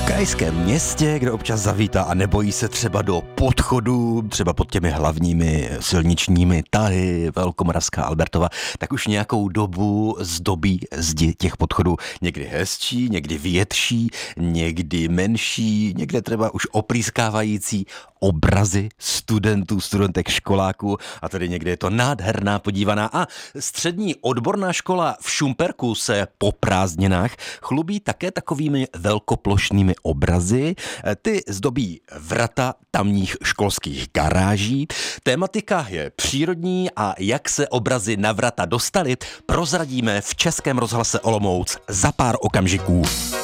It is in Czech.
krajském městě, kde občas zavítá a nebojí se třeba do podchodů, třeba pod těmi hlavními silničními tahy, Velkomoravská, Albertova, tak už nějakou dobu zdobí zdi těch podchodů. Někdy hezčí, někdy větší, někdy menší, někde třeba už oprýskávající obrazy studentů, studentek, školáků a tady někde je to nádherná podívaná. A střední odborná škola v Šumperku se po prázdninách chlubí také takovými velkoplošnými obrazy. Ty zdobí vrata tamních školských garáží. Tématika je přírodní a jak se obrazy na vrata dostaly, prozradíme v Českém rozhlase Olomouc za pár okamžiků.